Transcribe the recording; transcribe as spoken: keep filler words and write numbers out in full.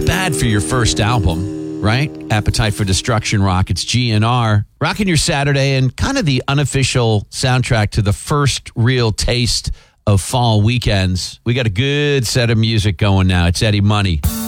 Not bad for your first album, right? Appetite for Destruction Rock. It's G N R. Rocking your Saturday and kind of the unofficial soundtrack to the first real taste of fall weekends. We got a good set of music going now. It's Eddie Money.